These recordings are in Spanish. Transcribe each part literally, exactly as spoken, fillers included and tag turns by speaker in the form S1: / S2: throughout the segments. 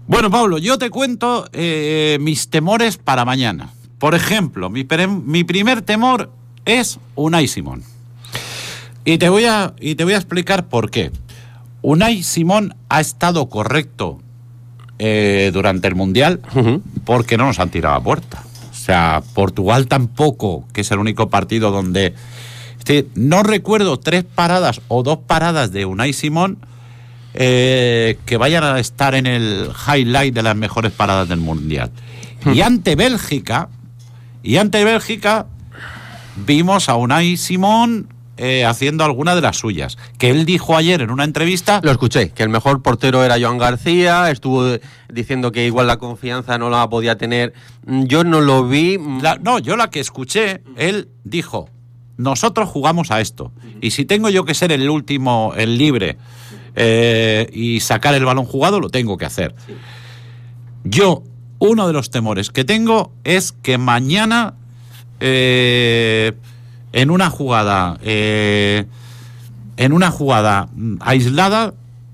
S1: Bueno, Pablo, yo te cuento eh, mis temores para mañana. Por ejemplo, mi, pre- mi primer temor es Unai Simón. Y te voy a, y te voy a explicar por qué. Unai Simón ha estado correcto eh, durante el Mundial uh-huh. porque no nos han tirado a puerta. O sea, Portugal tampoco, que es el único partido donde... Este, no recuerdo tres paradas o dos paradas de Unai Simón eh, que vayan a estar en el highlight de las mejores paradas del Mundial. Uh-huh. Y ante Bélgica, y ante Bélgica vimos a Unai Simón... Eh, haciendo alguna de las suyas, que él dijo ayer en una entrevista...
S2: Lo escuché, que el mejor portero era Joan García, estuvo diciendo que igual la confianza no la podía tener. Yo no lo vi...
S1: La, no, yo la que escuché, él dijo, nosotros jugamos a esto, y si tengo yo que ser el último, el libre, eh, y sacar el balón jugado, lo tengo que hacer. Yo, uno de los temores que tengo es que mañana... Eh, en una jugada eh, en una jugada aislada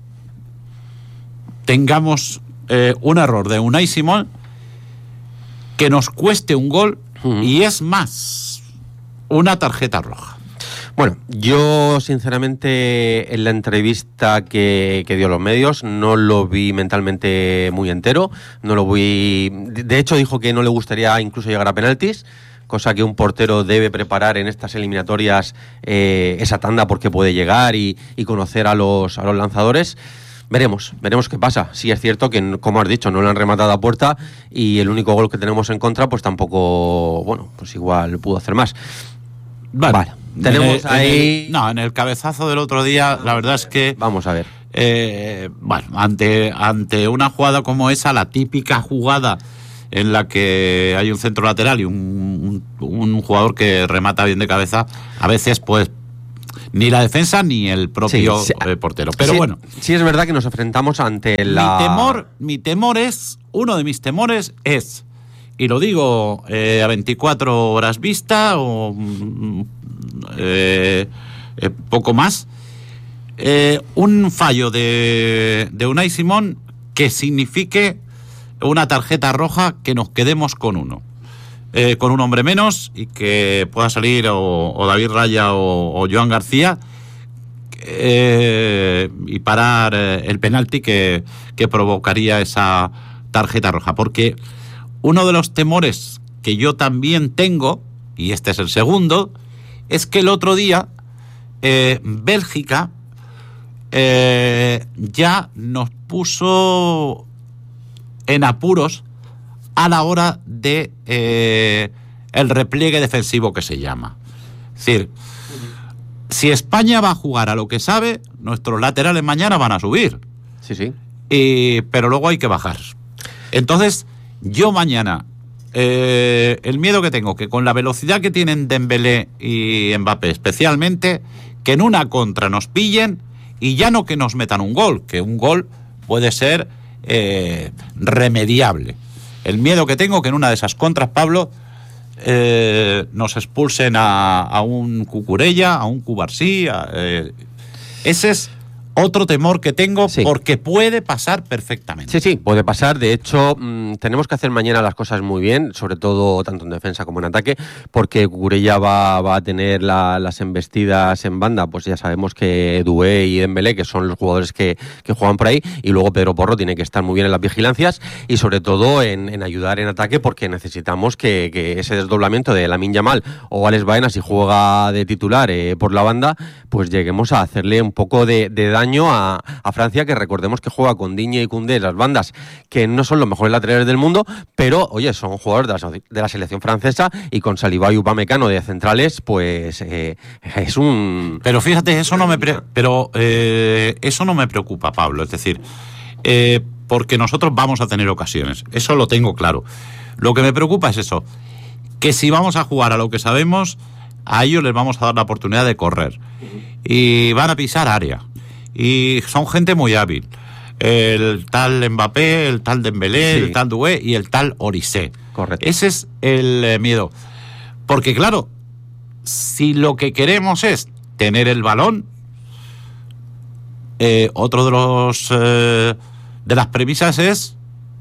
S1: tengamos eh, un error de Unai Simón que nos cueste un gol uh-huh. y es más, una tarjeta roja.
S2: Bueno, yo sinceramente en la entrevista que, que dio a los medios no lo vi mentalmente muy entero, no lo vi, de hecho dijo que no le gustaría incluso llegar a penaltis, cosa que un portero debe preparar en estas eliminatorias, eh, esa tanda porque puede llegar y, y conocer a los, a los lanzadores. Veremos, veremos qué pasa. Sí es cierto que, como has dicho, no le han rematado a puerta y el único gol que tenemos en contra, pues tampoco, bueno, pues igual pudo hacer más.
S1: Vale,
S2: vale. Tenemos
S1: en el,
S2: ahí...
S1: En el, no, en el cabezazo del otro día, la verdad es que...
S2: Vamos a ver.
S1: Eh, bueno, ante, ante una jugada como esa, la típica jugada... en la que hay un centro lateral y un, un, un jugador que remata bien de cabeza, a veces pues ni la defensa ni el propio sí, sí, eh, portero. Pero
S2: sí,
S1: bueno.
S2: Sí es verdad que nos enfrentamos ante la...
S1: Mi temor, mi temor es, uno de mis temores es, y lo digo eh, a veinticuatro horas vista o eh, eh, poco más, eh, un fallo de, de Unai Simón que signifique una tarjeta roja que nos quedemos con uno, eh, con un hombre menos y que pueda salir o, o David Raya o, o Joan García eh, y parar eh, el penalti que, que provocaría esa tarjeta roja, porque uno de los temores que yo también tengo, y este es el segundo, es que el otro día eh, Bélgica eh, ya nos puso en apuros a la hora de eh, el repliegue defensivo que se llama. Es decir, si España va a jugar a lo que sabe, nuestros laterales mañana van a subir.
S2: Sí, sí.
S1: Y, pero luego hay que bajar. Entonces, yo mañana, eh, el miedo que tengo, que con la velocidad que tienen Dembélé y Mbappé especialmente, que en una contra nos pillen y ya no que nos metan un gol, que un gol puede ser... Eh, remediable. El miedo que tengo que en una de esas contras, Pablo, eh, nos expulsen a, a un Cucurella, a un Cubarsí, a, eh, ese es otro temor que tengo, sí. Porque puede pasar perfectamente.
S2: Sí, sí, puede pasar. De hecho, mmm, tenemos que hacer mañana las cosas muy bien, sobre todo tanto en defensa como en ataque, porque Cucurella va, va a tener la, las embestidas en banda. Pues ya sabemos que Doué y Dembélé, que son los jugadores que, que juegan por ahí, y luego Pedro Porro tiene que estar muy bien en las vigilancias y sobre todo en, en ayudar en ataque, porque necesitamos que, que ese desdoblamiento de Lamine Yamal o Alex Baena, si juega de titular eh, por la banda, pues lleguemos a hacerle un poco de, de daño A, a Francia, que recordemos que juega con Digne y Koundé, las bandas que no son los mejores laterales del mundo, pero oye, son jugadores de la, de la selección francesa, y con Saliba y Upamecano de centrales, pues eh, es un...
S1: Pero fíjate, eso no me pre... pero eh, eso no me preocupa, Pablo, es decir, eh, porque nosotros vamos a tener ocasiones, eso lo tengo claro. Lo que me preocupa es eso, que si vamos a jugar a lo que sabemos, a ellos les vamos a dar la oportunidad de correr y van a pisar área. Y son gente muy hábil. El tal Mbappé, el tal Dembélé, sí. El tal Doué y el tal Orisé.
S2: Correcto.
S1: Ese es el eh, miedo. Porque claro, si lo que queremos es tener el balón, eh, otro de los eh, de las premisas es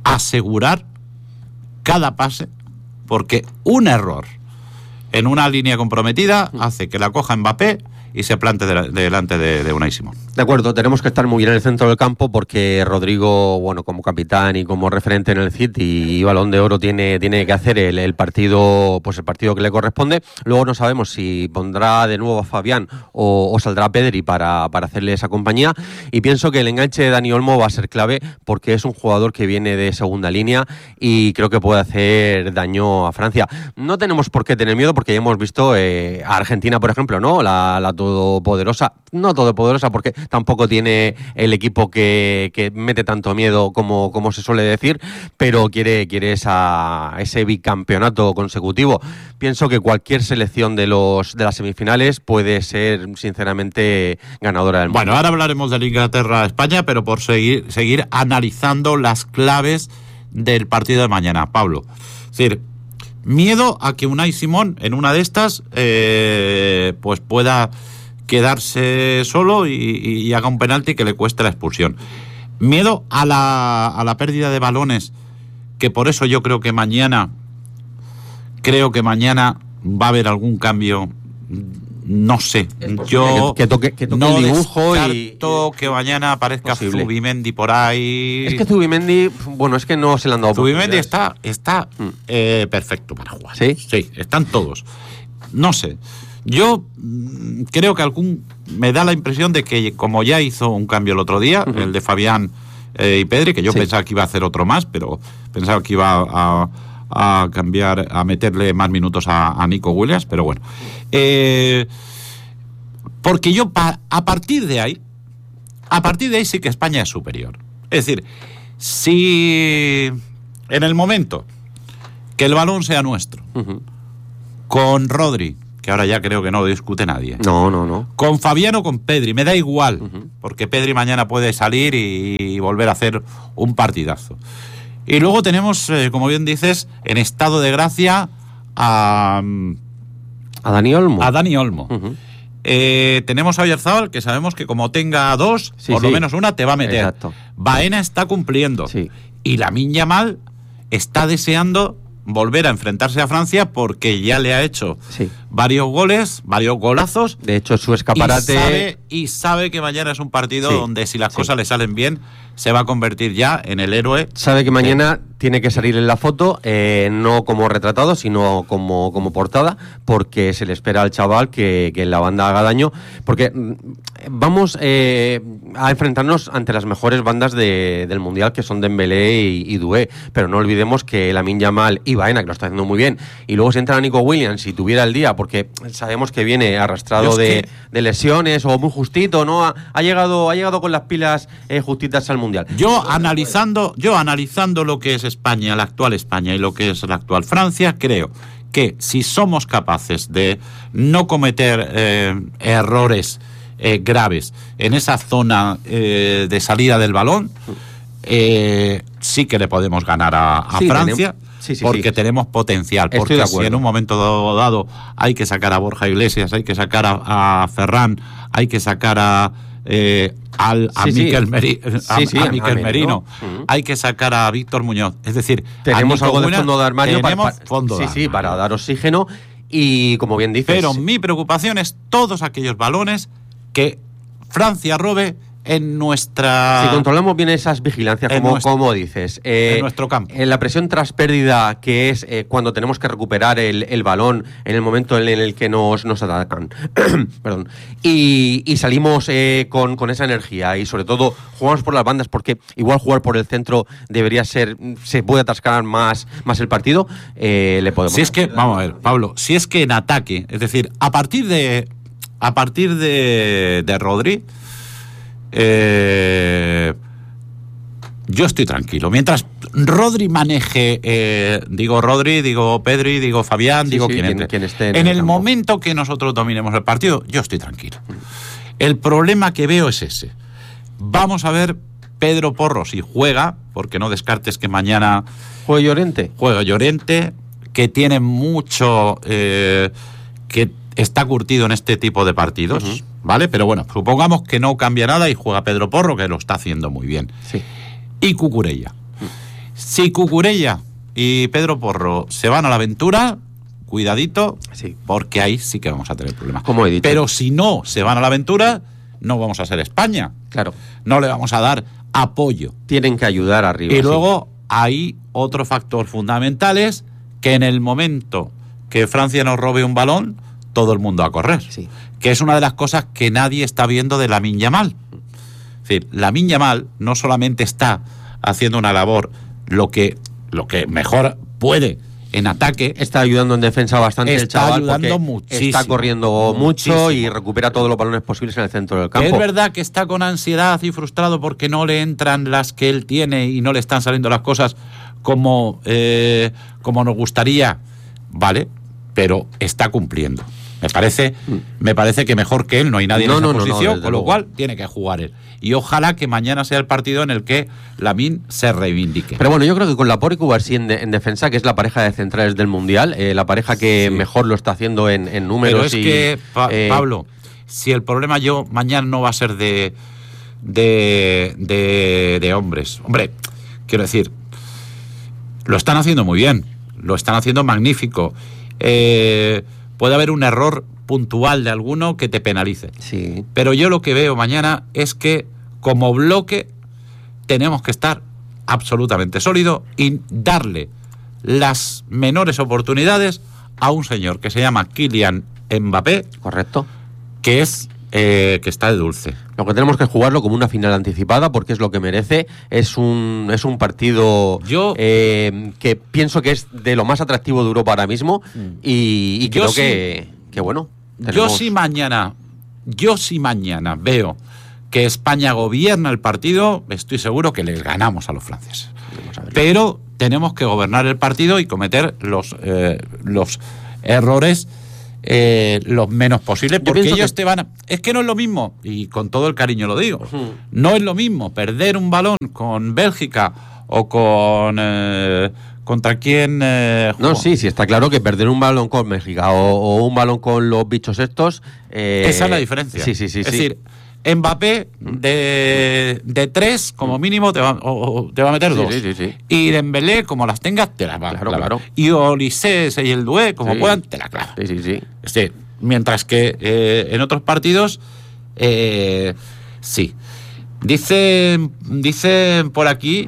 S1: asegurar cada pase, porque un error en una línea comprometida hace que la coja Mbappé y se plante de la, delante de, de Unai Simón.
S2: De acuerdo, tenemos que estar muy bien en el centro del campo porque Rodrigo, bueno, como capitán y como referente en el City y Balón de Oro tiene, tiene que hacer el, el partido, pues el partido que le corresponde. Luego no sabemos si pondrá de nuevo a Fabián o, o saldrá Pedri para, para hacerle esa compañía. Y pienso que el enganche de Dani Olmo va a ser clave porque es un jugador que viene de segunda línea y creo que puede hacer daño a Francia. No tenemos por qué tener miedo porque ya hemos visto eh, a Argentina, por ejemplo, ¿no? La, la todopoderosa, no todopoderosa porque tampoco tiene el equipo que, que mete tanto miedo como, como se suele decir, pero quiere, quiere esa, ese bicampeonato consecutivo. Pienso que cualquier selección de los de las semifinales puede ser sinceramente ganadora del mundo.
S1: Bueno, ahora hablaremos de la Inglaterra-España, pero por seguir, seguir analizando las claves del partido de mañana, Pablo. Es decir, miedo a que Unai Simón en una de estas eh, pues pueda quedarse solo y, y, y haga un penalti que le cueste la expulsión. Miedo a la, a la pérdida de balones, que por eso yo creo que mañana creo que mañana va a haber algún cambio. No sé, yo
S2: que, que toque, que toque
S1: no
S2: el dibujo y
S1: que mañana aparezca Zubimendi por ahí.
S2: Es que Zubimendi, bueno, es que no se le han dado
S1: Zubimendi está, está mm. eh, perfecto para jugar.
S2: ¿Sí?
S1: Sí, están todos. No sé, yo mm, creo que algún me da la impresión de que como ya hizo un cambio el otro día, uh-huh. el de Fabián eh, y Pedri, que yo sí. pensaba que iba a hacer otro más, pero pensaba que iba a, a cambiar, a meterle más minutos a, a Nico Williams, pero bueno. Eh, porque yo pa, a partir de ahí, a partir de ahí sí que España es superior. Es decir, si en el momento que el balón sea nuestro, uh-huh. con Rodri, que ahora ya creo que no lo discute nadie.
S2: No, no, no.
S1: Con Fabián o con Pedri, me da igual, uh-huh. porque Pedri mañana puede salir y, y volver a hacer un partidazo. Y luego tenemos, eh, como bien dices, en estado de gracia a...
S2: A Dani Olmo.
S1: A Dani Olmo. Uh-huh. Eh, tenemos a Oyarzabal, que sabemos que como tenga dos, sí, por sí. lo menos una te va a meter.
S2: Exacto.
S1: Baena está cumpliendo.
S2: Sí.
S1: Y Lamine Yamal está deseando volver a enfrentarse a Francia porque ya le ha hecho
S2: sí.
S1: varios goles, varios golazos.
S2: De hecho, su escaparate...
S1: Y sabe, y sabe que mañana es un partido sí. donde si las sí. cosas le salen bien, se va a convertir ya en el héroe.
S2: Sabe que mañana sí. tiene que salir en la foto, eh, no como retratado, sino como, como portada, porque se le espera al chaval que, que en la banda haga daño, porque vamos eh, a enfrentarnos ante las mejores bandas de, del Mundial, que son Dembélé y, y Doué, pero no olvidemos que Lamine Yamal y Baena, que lo está haciendo muy bien, y luego si entra Nico Williams y tuviera el día, porque sabemos que viene arrastrado de, que... de lesiones o muy justito, ¿no? Ha, ha llegado ha llegado con las pilas eh, justitas al Mundial.
S1: Yo analizando, yo analizando lo que es España, la actual España y lo que es la actual Francia, creo que si somos capaces de no cometer eh, errores eh, graves en esa zona eh, de salida del balón, eh, sí que le podemos ganar a, a sí, Francia. Tenemos... Sí, sí, porque sí. tenemos potencial, porque si en un momento dado hay que sacar a Borja Iglesias, hay que sacar a, a Ferran, hay que sacar a eh, al, a sí, Miquel, sí. Meri, a, sí, sí, a, a Miquel Merino, Merino. Uh-huh. Hay que sacar a Víctor Muñoz, es decir,
S2: tenemos algo de fondo de armario,
S1: tenemos
S2: para,
S1: fondo
S2: sí,
S1: de armario.
S2: sí, para dar oxígeno y como bien dices.
S1: Pero mi preocupación es todos aquellos balones que Francia robe en nuestra...
S2: Si controlamos bien esas vigilancias, como, nuestro, como dices.
S1: Eh, en nuestro campo.
S2: En la presión tras pérdida, que es eh, cuando tenemos que recuperar el, el balón en el momento en el que nos, nos atacan. Perdón. Y, y salimos eh, con, con esa energía y sobre todo jugamos por las bandas, porque igual jugar por el centro debería ser... Se puede atascar más, más el partido. Eh, le podemos...
S1: Si es que, vamos a ver, Pablo, si es que en ataque, es decir, a partir de... A partir de, de Rodri... Eh, yo estoy tranquilo. Mientras Rodri maneje, eh, digo Rodri, digo Pedri, digo Fabián, sí, digo
S2: sí,
S1: quien,
S2: quien, quien esté en,
S1: en
S2: el,
S1: el momento que nosotros dominemos el partido, yo estoy tranquilo. El problema que veo es ese. Vamos a ver Pedro Porro si juega, porque no descartes que mañana
S2: juegue Llorente.
S1: Juega Llorente, que tiene mucho, eh, que está curtido en este tipo de partidos, uh-huh. ¿vale? Pero bueno, supongamos que no cambia nada y juega Pedro Porro, que lo está haciendo muy bien.
S2: Sí.
S1: Y Cucurella. Uh-huh. Si Cucurella y Pedro Porro se van a la aventura, cuidadito,
S2: sí.
S1: porque ahí sí que vamos a tener problemas.
S2: Como he dicho.
S1: Pero si no se van a la aventura, no vamos a ser España.
S2: Claro.
S1: No le vamos a dar apoyo.
S2: Tienen que ayudar arriba.
S1: Y luego sí. hay otro factor fundamental, es que en el momento que Francia nos robe un balón, todo el mundo a correr.
S2: Sí.
S1: Que es una de las cosas que nadie está viendo de Lamine Yamal. Es decir, Lamine Yamal no solamente está haciendo una labor lo que, lo que mejor puede en ataque.
S2: Está ayudando en defensa bastante el chaval,
S1: ayudando muchísimo,
S2: está corriendo mucho
S1: muchísimo.
S2: Y recupera todos los balones posibles en el centro del campo.
S1: Es verdad que está con ansiedad y frustrado porque no le entran las que él tiene y no le están saliendo las cosas como, eh, como nos gustaría, vale, pero está cumpliendo. Me parece, me parece que mejor que él no hay nadie
S2: no,
S1: en esa
S2: no,
S1: posición,
S2: no, no,
S1: con lo
S2: luego.
S1: cual tiene que jugar él. Y ojalá que mañana sea el partido en el que Lamine se reivindique.
S2: Pero bueno, yo creo que con Laporte y Cubarsí en, de, en defensa, que es la pareja de centrales del Mundial, eh, la pareja que sí. mejor lo está haciendo en, en números.
S1: Pero es
S2: y,
S1: que, pa
S2: eh,
S1: Pablo, si el problema yo mañana no va a ser de, de, de, de hombres. Hombre, quiero decir, lo están haciendo muy bien, lo están haciendo magnífico. Eh... Puede haber un error puntual de alguno que te penalice.
S2: Sí.
S1: Pero yo lo que veo mañana es que, como bloque, tenemos que estar absolutamente sólidos y darle las menores oportunidades a un señor que se llama Kylian Mbappé.
S2: Correcto.
S1: Que es eh, que está de dulce.
S2: Lo que tenemos que jugarlo como una final anticipada porque es lo que merece. Es un, es un partido
S1: yo,
S2: eh, que pienso que es de lo más atractivo de Europa ahora mismo y, y creo
S1: sí, que,
S2: que, bueno.
S1: Tenemos... Yo sí mañana, yo sí mañana veo que España gobierna el partido, estoy seguro que les ganamos a los franceses. Pero tenemos que gobernar el partido y cometer los, eh, los errores Eh, lo menos posible, porque ellos que... te van a... Es que no es lo mismo, y con todo el cariño lo digo, uh-huh. no es lo mismo perder un balón con Bélgica o con... Eh, ¿Contra quién? Eh,
S2: no, sí, sí, está claro que perder un balón con Bélgica o, o un balón con los bichos estos... Eh,
S1: esa es la diferencia.
S2: Sí, sí, sí.
S1: Es
S2: sí.
S1: decir, Mbappé de, de tres, como mínimo, te va, o, te va a meter
S2: sí,
S1: dos.
S2: Sí, sí, sí.
S1: Y Dembélé, como las tengas, te las va a
S2: claro,
S1: clavar.
S2: Claro.
S1: Y Olise y el Doué, como
S2: sí.
S1: puedan, te la clavan.
S2: Sí, sí, sí.
S1: Es decir, mientras que eh, en otros partidos, eh, sí. Dicen, dicen por aquí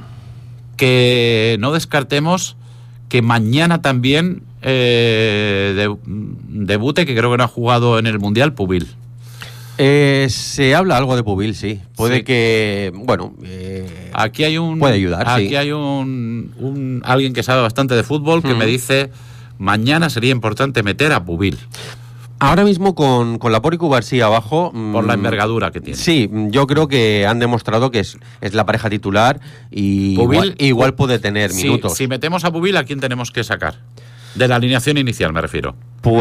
S1: que no descartemos que mañana también eh, de, debute, que creo que no ha jugado en el Mundial, Pubil.
S2: Eh, se habla algo de Pubil, sí. Puede
S1: sí.
S2: que, bueno, eh,
S1: aquí hay un,
S2: puede ayudar.
S1: Aquí
S2: sí.
S1: hay un, un alguien que sabe bastante de fútbol que hmm. me dice mañana sería importante meter a Pubil.
S2: Ahora mismo con, con Laporte y Cubarsí abajo...
S1: Por la envergadura que tiene.
S2: Sí, yo creo que han demostrado que es, es la pareja titular y Pubil, igual, igual puede tener
S1: sí,
S2: minutos.
S1: Si metemos a Pubil, ¿a quién tenemos que sacar? De la alineación inicial, me refiero.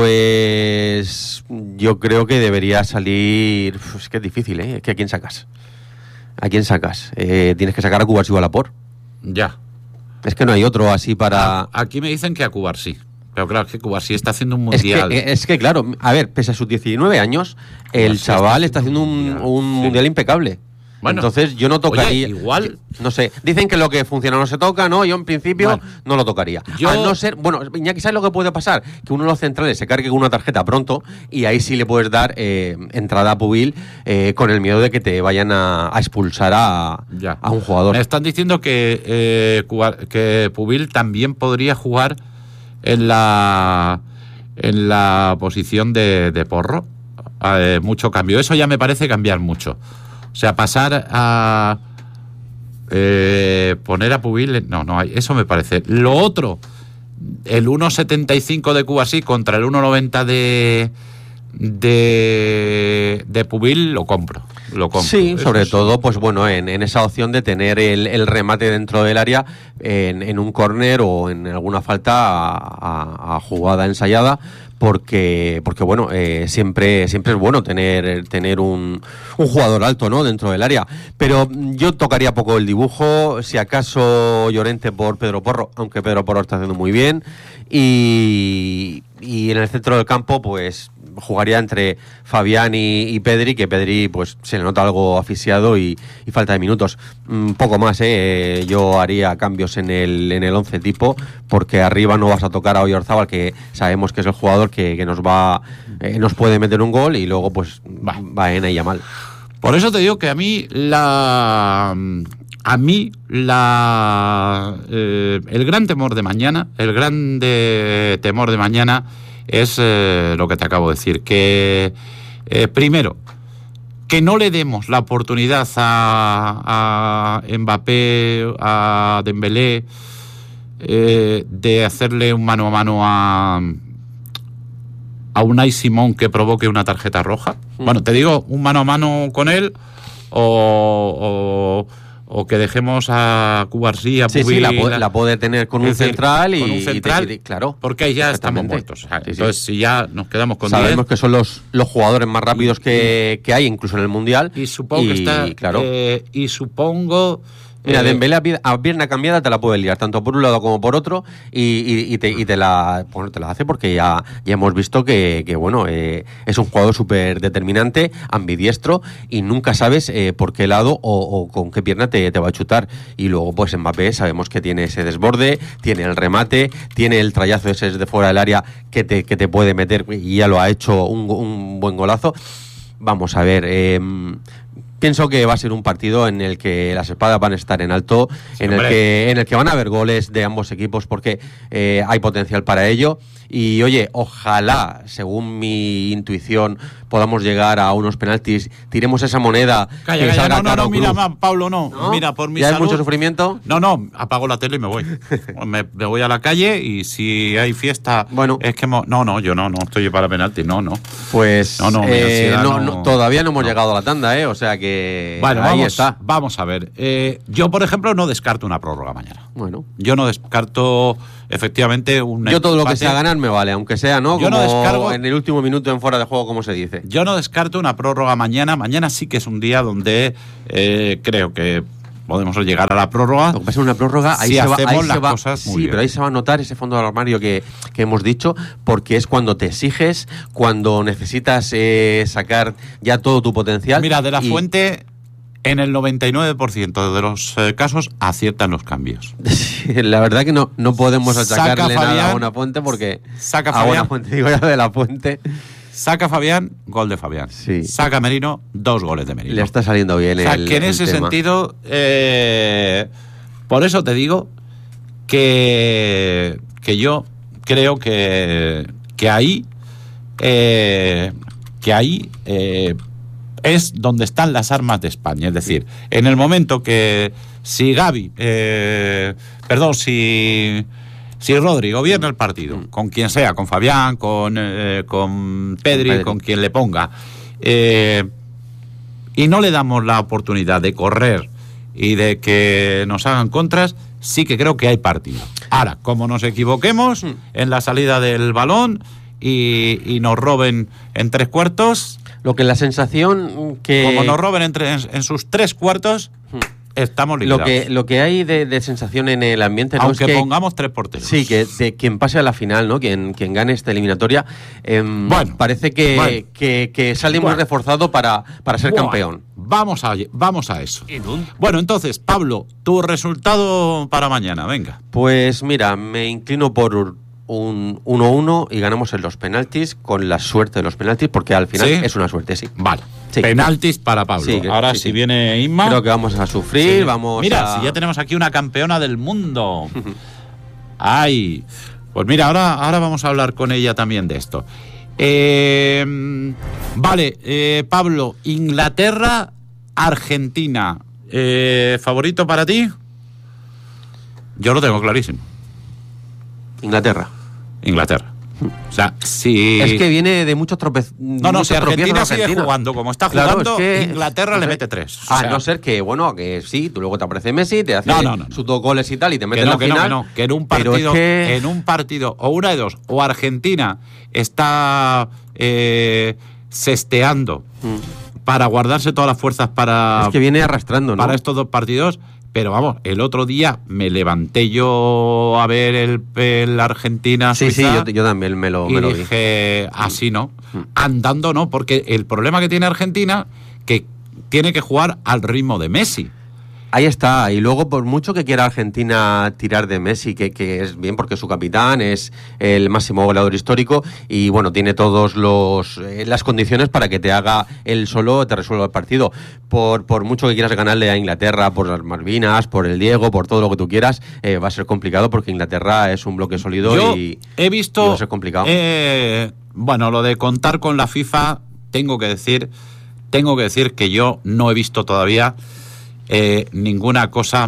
S2: Pues yo creo que debería salir... Es que es difícil, ¿eh? ¿A quién sacas? ¿A quién sacas? Eh, tienes que sacar a Cubarsí o a Laporte.
S1: Ya.
S2: Es que no hay otro así para...
S1: Ah, aquí me dicen que a Cubarsí. Pero claro, que Cubarsí está haciendo un mundial.
S2: Es que, es que claro, a ver, pese a sus diecinueve años, el Cubarsí chaval está haciendo un mundial, un sí. mundial impecable. Bueno, entonces yo no tocaría...
S1: Oye, igual...
S2: No sé, dicen que lo que funciona no se toca, ¿no? Yo en principio bueno, no lo tocaría. Yo... A no ser... Bueno, Iñaki, ¿sabes lo que puede pasar? Que uno de los centrales se cargue con una tarjeta pronto y ahí sí le puedes dar eh, entrada a Pubil eh, con el miedo de que te vayan a, a expulsar a,
S1: ya.
S2: a un jugador.
S1: Me están diciendo que, eh, Cuba, que Pubil también podría jugar en la, en la posición de, de Porro. Eh, mucho cambio. Eso ya me parece cambiar mucho. O sea, pasar a eh, poner a Pubil, no, no hay, eso me parece. Lo otro, el uno setenta y cinco de Cubarsí contra el uno noventa de de de Pubil, lo compro, lo compro.
S2: Sí, sobre
S1: eso
S2: todo,
S1: sí.
S2: pues bueno, en, en esa opción de tener el, el remate dentro del área en, en un córner o en alguna falta a, a, a jugada ensayada. Porque, porque bueno, eh, siempre, siempre es bueno tener, tener un, un jugador alto, ¿no? Dentro del área. Pero yo tocaría poco el dibujo, si acaso Llorente por Pedro Porro, aunque Pedro Porro está haciendo muy bien. Y, y en el centro del campo, pues jugaría entre Fabián y, y Pedri, que Pedri pues se le nota algo asfixiado y, y falta de minutos. Un poco más, ¿eh? Yo haría cambios en el en el once tipo, porque arriba no vas a tocar a Oyarzábal, que sabemos que es el jugador que, que nos va eh, nos puede meter un gol, y luego pues va, Baena y Yamal.
S1: Por eso te digo que a mí la a mí la eh, el gran temor de mañana, el grande temor de mañana es eh, lo que te acabo de decir, que eh, primero, que no le demos la oportunidad a, a Mbappé, a Dembélé, eh, de hacerle un mano a mano a, a Unai Simón que provoque una tarjeta roja. Mm. Bueno, te digo, un mano a mano con él, o... o o que dejemos a Cubarsí, a
S2: sí,
S1: Pubi,
S2: sí, la, puede, la puede tener con un decir, central y,
S1: con un central,
S2: y te, y, claro,
S1: porque ahí ya estamos muertos. O sea, sí, entonces, sí. si ya nos quedamos con
S2: sabemos
S1: diez,
S2: que son los, los jugadores más rápidos que, que hay, incluso en el Mundial.
S1: Y supongo
S2: y,
S1: que está.
S2: Claro.
S1: Eh, y supongo.
S2: Mira,
S1: eh,
S2: Dembélé a pierna cambiada te la puede liar, tanto por un lado como por otro, y, y, y, te, y te, la, bueno, te la hace porque ya, ya hemos visto que, que bueno, eh, es un jugador súper determinante, ambidiestro, y nunca sabes eh, por qué lado o, o con qué pierna te, te va a chutar. Y luego, pues Mbappé, sabemos que tiene ese desborde, tiene el remate, tiene el trayazo ese de fuera del área que te, que te puede meter, y ya lo ha hecho un, un buen golazo. Vamos a ver, eh, pienso que va a ser un partido en el que las espadas van a estar en alto, sí, en el que en el que van a haber goles de ambos equipos, porque eh, hay potencial para ello. Y oye, ojalá, según mi intuición, podamos llegar a unos penaltis, tiremos esa moneda.
S1: Calla,
S2: que
S1: calla, no, no, no,
S2: Cruz.
S1: mira, Pablo, no,
S2: ¿No?
S1: mira, por mi
S2: ¿Ya
S1: salud,
S2: hay mucho sufrimiento?
S1: No, no, apago la tele y me voy. me, me voy a la calle, y si hay fiesta,
S2: bueno,
S1: es que mo- no, no, yo no, no estoy para penaltis, no, no.
S2: Pues
S1: no, no,
S2: eh, no,
S1: no,
S2: no, todavía no hemos
S1: no.
S2: llegado a la tanda, ¿eh? O sea que
S1: bueno,
S2: ahí
S1: vamos,
S2: está.
S1: Vamos a ver. Eh, yo, por ejemplo, no descarto una prórroga mañana.
S2: Bueno,
S1: yo no descarto efectivamente un.
S2: Yo todo lo que sea ganar me vale, aunque sea, ¿no?
S1: Yo
S2: Como
S1: no descargo,
S2: en el último minuto en fuera de juego, como se dice.
S1: Yo no descarto una prórroga mañana. Mañana sí que es un día donde eh, creo que podemos llegar a la prórroga.
S2: Lo que pasa es una prórroga, ahí
S1: si
S2: se va,
S1: hacemos
S2: ahí
S1: las
S2: se va,
S1: cosas muy
S2: sí,
S1: bien.
S2: pero ahí se va a notar ese fondo del armario que, que hemos dicho, porque es cuando te exiges, cuando necesitas eh, sacar ya todo tu potencial.
S1: Mira, de la
S2: y...
S1: Fuente, en el noventa y nueve por ciento de los eh, casos aciertan los cambios.
S2: La verdad que no, no podemos achacarle
S1: Fabián,
S2: nada a una Fuente, porque
S1: saca
S2: a
S1: Fabián,
S2: una Fuente, digo ya de la Fuente.
S1: Saca Fabián, gol de Fabián.
S2: Sí.
S1: Saca Merino, dos goles de Merino.
S2: Le está saliendo bien.
S1: O sea,
S2: el,
S1: que en
S2: el
S1: ese
S2: tema.
S1: sentido, eh, por eso te digo que, que yo creo que, que ahí, eh, que ahí eh, es donde están las armas de España. Es decir, en el momento que si Gavi, eh, perdón, si... Si Rodri gobierna el partido, mm. con quien sea, con Fabián, con, eh, con Pedri, con, Pedri. con quien le ponga, eh, y no le damos la oportunidad de correr y de que nos hagan contras, sí que creo que hay partido. Ahora, como nos equivoquemos mm. en la salida del balón y, y nos roben en tres cuartos...
S2: Lo que la sensación que...
S1: Como nos roben en, tres, en sus tres cuartos... Mm. Estamos liquidados.
S2: Lo que, lo que hay de, de sensación en el ambiente, ¿no?
S1: Aunque
S2: es que,
S1: pongamos tres porteros.
S2: Sí, que de quien pase a la final, ¿no? Quien, quien gane esta eliminatoria, eh, bueno, parece que, bueno, que, que sale bueno, muy reforzado para, para ser bueno, campeón.
S1: Vamos a, vamos a eso. Bueno, entonces, Pablo, tu resultado para mañana, venga.
S2: Pues mira, me inclino por un uno uno y ganamos en los penaltis, con la suerte de los penaltis, porque al final ¿sí? es una suerte, sí.
S1: Vale. Sí. Penaltis para Pablo. Sí, ahora sí, si sí. viene Inma...
S2: Creo que vamos a sufrir, sí. vamos
S1: Mira,
S2: a...
S1: si ya tenemos aquí una campeona del mundo. Ay, pues mira, ahora, ahora vamos a hablar con ella también de esto. Eh, vale, eh, Pablo, Inglaterra, Argentina. Eh, ¿Favorito para ti? Yo lo tengo clarísimo.
S2: Inglaterra.
S1: Inglaterra. O sea, si...
S2: Es que viene de muchos tropezones.
S1: No, no, si Argentina, Argentina sigue jugando como está jugando, claro, es que, Inglaterra no sé, le mete tres.
S2: O a sea, no ser que, bueno, que sí, tú luego te aparece Messi, te hace
S1: no, no, no,
S2: sus dos goles y tal, y te mete
S1: no,
S2: en la
S1: que
S2: final.
S1: No, que no, que en un partido, es que... en un partido, o una de dos, o Argentina está eh, sesteando mm. para guardarse todas las fuerzas para...
S2: Es que viene arrastrando, ¿no?
S1: Para estos dos partidos... Pero vamos, el otro día me levanté yo a ver el, el Argentina
S2: Sí,
S1: Suiza,
S2: sí, yo, yo también me lo,
S1: y
S2: me lo vi.
S1: dije, así no, andando no, porque el problema que tiene Argentina, que tiene que jugar al ritmo de Messi.
S2: Ahí está, y luego por mucho que quiera Argentina tirar de Messi, que, que es bien porque es su capitán, es el máximo goleador histórico y bueno, tiene todos los eh, las condiciones para que te haga él solo, te resuelva el partido. Por, por mucho que quieras ganarle a Inglaterra, por las Malvinas, por el Diego, por todo lo que tú quieras, eh, va a ser complicado porque Inglaterra es un bloque sólido.
S1: Yo
S2: y
S1: he visto,
S2: y va a ser complicado.
S1: Eh, bueno, lo de contar con la FIFA, tengo que decir, tengo que decir que yo no he visto todavía Eh, ninguna cosa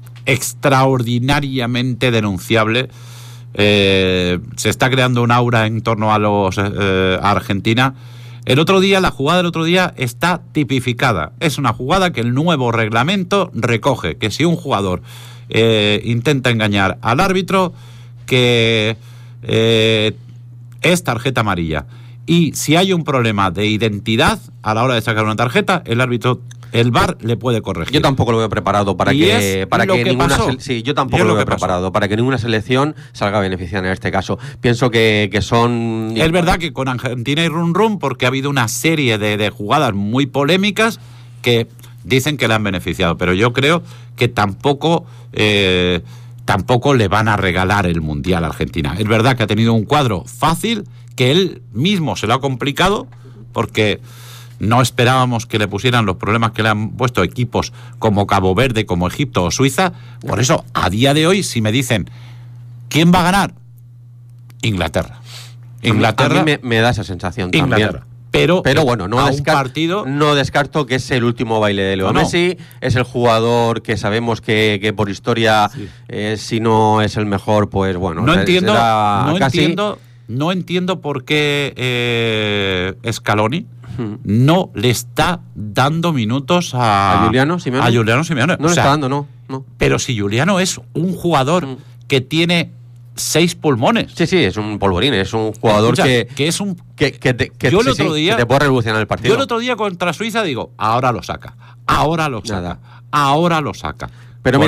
S1: extraordinariamente denunciable. Eh, se está creando un aura en torno a los eh, a Argentina. El otro día, la jugada del otro día está tipificada. Es una jugada que el nuevo reglamento recoge, que si un jugador eh, intenta engañar al árbitro, que eh, es tarjeta amarilla. Y si hay un problema de identidad a la hora de sacar una tarjeta, el árbitro, el V A R le puede corregir.
S2: Yo tampoco lo veo preparado para
S1: y
S2: que
S1: es
S2: para
S1: lo
S2: que,
S1: que
S2: ninguna
S1: pasó.
S2: se- sí, yo tampoco
S1: Y es
S2: lo
S1: lo
S2: veo
S1: que pasó.
S2: preparado para que ninguna selección salga beneficiada en este caso. Pienso que, que son
S1: Es verdad que con Argentina y Run Run, porque ha habido una serie de, de jugadas muy polémicas que dicen que le han beneficiado, pero yo creo que tampoco eh, tampoco le van a regalar el Mundial a Argentina. Es verdad que ha tenido un cuadro fácil, que él mismo se lo ha complicado, porque no esperábamos que le pusieran los problemas que le han puesto equipos como Cabo Verde, como Egipto o Suiza. Por eso, a día de hoy, si me dicen ¿quién va a ganar? Inglaterra. Inglaterra.
S2: A mí me, me da esa sensación
S1: Inglaterra.
S2: también.
S1: Pero,
S2: Pero bueno, no,
S1: a un
S2: descar-
S1: partido.
S2: no descarto que es el último baile de Leo
S1: No, no.
S2: Messi, es el jugador que sabemos que, que por historia,
S1: Sí.
S2: eh, si no es el mejor, pues bueno,
S1: No
S2: se-
S1: entiendo,
S2: será
S1: no
S2: casi.
S1: entiendo, no entiendo por qué eh, Scaloni
S2: Hmm.
S1: no le está dando minutos a,
S2: ¿A Juliano Simeone?
S1: A Juliano Simeone.
S2: No
S1: O
S2: le
S1: sea,
S2: está dando, no, no.
S1: Pero si Juliano es un jugador
S2: Mm.
S1: que tiene seis pulmones.
S2: Sí, sí, es un polvorín, es un jugador
S1: Escucha,
S2: que,
S1: que es un
S2: que, que te, que-
S1: Yo el
S2: sí,
S1: otro
S2: sí,
S1: día-
S2: que te puede revolucionar el partido.
S1: Yo el otro día contra Suiza digo, ahora lo saca, ahora lo saca,
S2: Nada.
S1: ahora lo saca.
S2: Pero mira,